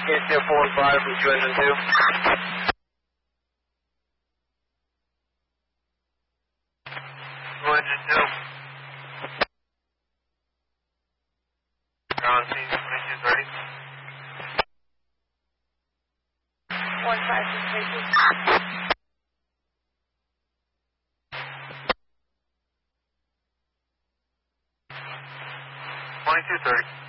KCO 4 and 5 from 2 engine 2. Engine 2. Ground scene, 2230. 1563. 2230.